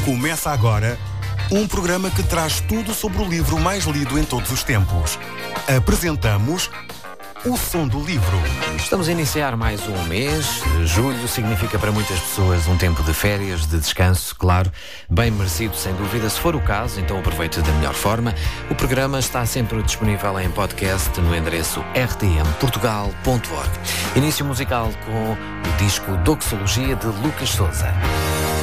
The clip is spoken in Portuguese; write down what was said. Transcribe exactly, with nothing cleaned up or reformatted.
Começa agora um programa que traz tudo sobre o livro mais lido em todos os tempos. Apresentamos O Som do Livro. Estamos a iniciar mais um mês. Julho significa para muitas pessoas um tempo de férias, de descanso, claro, bem merecido sem dúvida. Se for o caso, então aproveite da melhor forma. O programa está sempre disponível em podcast no endereço r t m portugal ponto org. Início musical com o disco Doxologia de Lucas Souza.